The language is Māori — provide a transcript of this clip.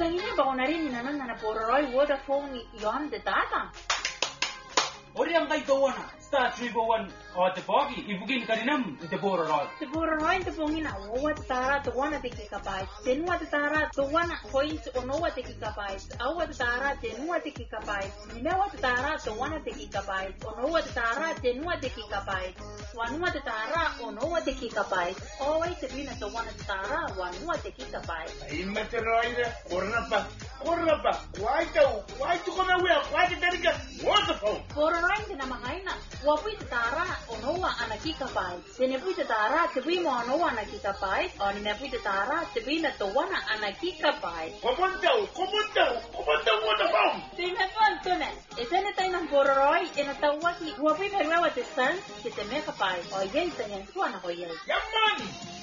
Tangina ba onarin ni nanan na pororoy Vodafone yon de data. Ori ang kay kawana. Star 301 o te pogi ibugin kaninam te pororoy. Te pororoy te pongina owa tara to wana te gigabyte. Tenua te tara to wana point onowa te gigabyte. Awa te tara tenua te gigabyte. Minawa te tara to wana te gigabyte. Onowa te tara tenua te gigabyte. Wanua te tara onowa te gigabyte. Oi te bina to wana te tara wanua te gigabyte. Immateroide kornapa. Why to kona why te tarika Vodafone. Pororoy te namakaina. Wapui te tara onowa ana gigabyte. Tene pui te tara te bui mo onowa ana gigabyte. O ne pui te tara te bina to wana ana gigabyte. Komontau Vodafone. Tene pantone. E tene tai nang pororoy e na tawaki. Wapui perwewa te sans ki te megabyte. O yei te nyan tuana ko yei. Yaman.